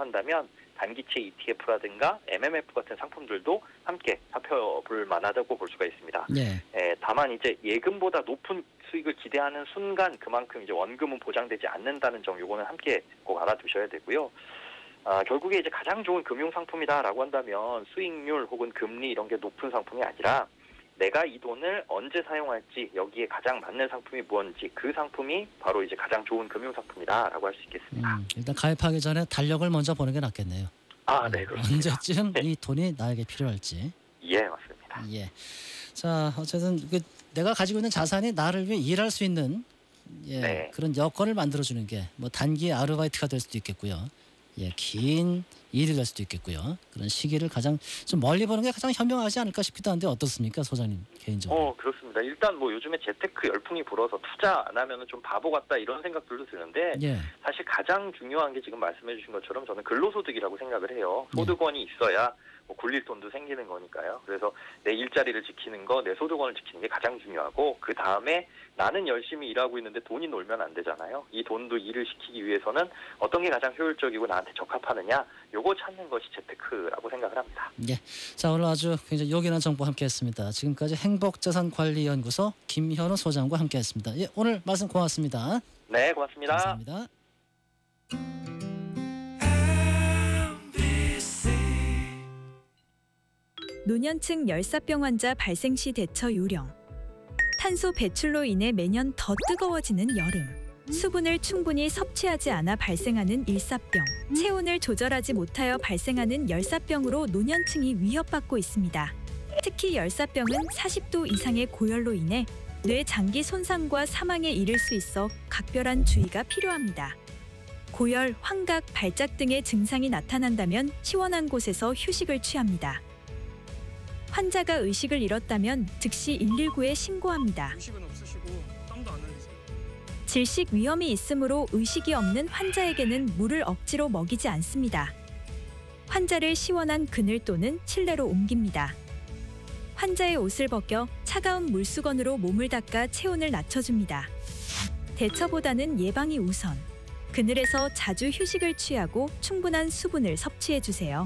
한다면 단기채 ETF라든가 MMF 같은 상품들도 함께 살펴볼 만하다고 볼 수가 있습니다. 네. 다만 이제 예금보다 높은 수익을 기대하는 순간 그만큼 이제 원금은 보장되지 않는다는 점, 요거는 함께 꼭 알아두셔야 되고요. 결국에 이제 가장 좋은 금융 상품이다라고 한다면 수익률 혹은 금리 이런 게 높은 상품이 아니라 내가 이 돈을 언제 사용할지, 여기에 가장 맞는 상품이 무엇인지, 그 상품이 바로 이제 가장 좋은 금융 상품이다라고 할 수 있겠습니다. 일단 가입하기 전에 달력을 먼저 보는 게 낫겠네요. 네, 그렇습니다. 언제쯤 이 돈이 나에게 필요할지. 예, 맞습니다. 예. 자, 어쨌든 내가 가지고 있는 자산이 나를 위해 일할 수 있는 네. 그런 여건을 만들어주는 게 뭐 단기 아르바이트가 될 수도 있겠고요. 긴 일이 될 수도 있겠고요. 그런 시기를 가장 좀 멀리 보는 게 가장 현명하지 않을까 싶기도 한데 어떻습니까, 소장님 개인적으로? 그렇습니다. 일단 뭐 요즘에 재테크 열풍이 불어서 투자 안 하면은 좀 바보 같다 이런 생각들도 드는데 사실 가장 중요한 게 지금 말씀해주신 것처럼 저는 근로소득이라고 생각을 해요. 소득원이 있어야 뭐 굴릴 돈도 생기는 거니까요. 그래서 내 일자리를 지키는 거, 내 소득원을 지키는 게 가장 중요하고, 그 다음에 나는 열심히 일하고 있는데 돈이 놀면 안 되잖아요. 이 돈도 일을 시키기 위해서는 어떤 게 가장 효율적이고 나한테 적합하느냐, 요거 찾는 것이 재테크라고 생각을 합니다. 예. 자, 오늘 아주 굉장히 요긴한 정보 함께했습니다. 지금까지 행복자산관리연구소 김현우 소장과 함께했습니다. 예, 오늘 말씀 고맙습니다. 네, 고맙습니다. 감사합니다. 노년층 열사병 환자 발생 시 대처 요령. 탄소 배출로 인해 매년 더 뜨거워지는 여름. 수분을 충분히 섭취하지 않아 발생하는 일사병. 체온을 조절하지 못하여 발생하는 열사병으로 노년층이 위협받고 있습니다. 특히 열사병은 40도 이상의 고열로 인해 뇌 장기 손상과 사망에 이를 수 있어 각별한 주의가 필요합니다. 고열, 환각, 발작 등의 증상이 나타난다면 시원한 곳에서 휴식을 취합니다. 환자가 의식을 잃었다면 즉시 119에 신고합니다. 의식은 없으시고 땀도 안 흘리세요. 질식 위험이 있으므로 의식이 없는 환자에게는 물을 억지로 먹이지 않습니다. 환자를 시원한 그늘 또는 실내로 옮깁니다. 환자의 옷을 벗겨 차가운 물수건으로 몸을 닦아 체온을 낮춰줍니다. 대처보다는 예방이 우선. 그늘에서 자주 휴식을 취하고 충분한 수분을 섭취해주세요.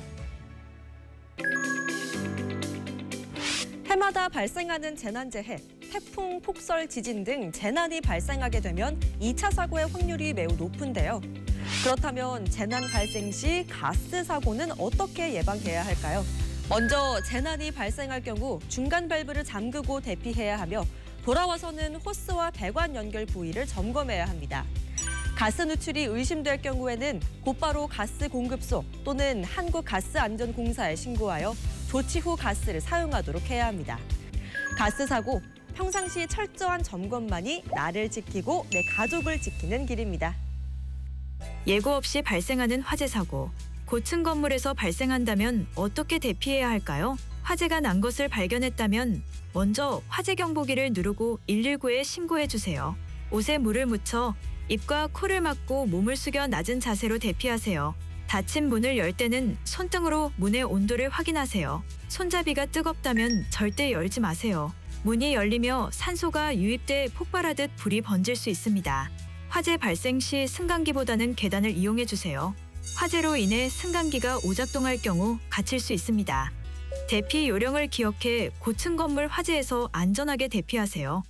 해마다 발생하는 재난재해, 태풍, 폭설, 지진 등 재난이 발생하게 되면 2차 사고의 확률이 매우 높은데요. 그렇다면 재난 발생 시 가스 사고는 어떻게 예방해야 할까요? 먼저 재난이 발생할 경우 중간 밸브를 잠그고 대피해야 하며, 돌아와서는 호스와 배관 연결 부위를 점검해야 합니다. 가스 누출이 의심될 경우에는 곧바로 가스 공급소 또는 한국가스안전공사에 신고하여 조치 후 가스를 사용하도록 해야 합니다. 가스 사고, 평상시 철저한 점검만이 나를 지키고 내 가족을 지키는 길입니다. 예고 없이 발생하는 화재 사고. 고층 건물에서 발생한다면 어떻게 대피해야 할까요? 화재가 난 것을 발견했다면 먼저 화재 경보기를 누르고 119에 신고해주세요. 옷에 물을 묻혀 입과 코를 막고 몸을 숙여 낮은 자세로 대피하세요. 닫힌 문을 열 때는 손등으로 문의 온도를 확인하세요. 손잡이가 뜨겁다면 절대 열지 마세요. 문이 열리며 산소가 유입돼 폭발하듯 불이 번질 수 있습니다. 화재 발생 시 승강기보다는 계단을 이용해 주세요. 화재로 인해 승강기가 오작동할 경우 갇힐 수 있습니다. 대피 요령을 기억해 고층 건물 화재에서 안전하게 대피하세요.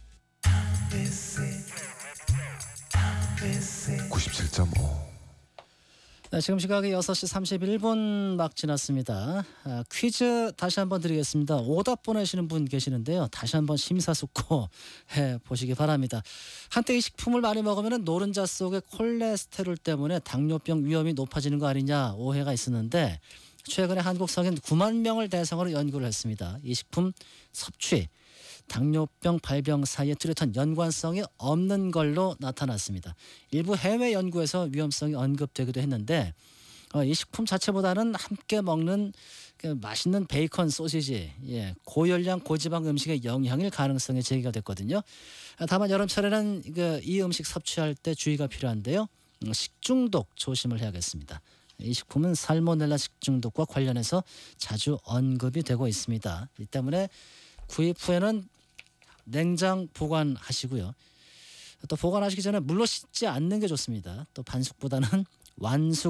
97.5 네, 지금 시각이 6시 31분 막 지났습니다. 퀴즈 다시 한번 드리겠습니다. 오답 보내시는 분 계시는데요. 다시 한번 심사숙고해 보시기 바랍니다. 한때 이 식품을 많이 먹으면 노른자 속의 콜레스테롤 때문에 당뇨병 위험이 높아지는 거 아니냐 오해가 있었는데, 최근에 한국 성인 9만 명을 대상으로 연구를 했습니다. 이 식품 섭취, 당뇨병 발병 사이에 뚜렷한 연관성이 없는 걸로 나타났습니다. 일부 해외 연구에서 위험성이 언급되기도 했는데, 이 식품 자체보다는 함께 먹는 그 맛있는 베이컨, 소시지, 고열량 고지방 음식의 영향일 가능성이 제기가 됐거든요. 다만 여름철에는 이 음식 섭취할 때 주의가 필요한데요. 식중독 조심을 해야겠습니다. 이 식품은 살모넬라 식중독과 관련해서 자주 언급이 되고 있습니다. 이 때문에 구입 후에는 냉장 보관하시고요. 또 보관하시기 전에 물로 씻지 않는 게 좋습니다. 또 반숙보다는 완숙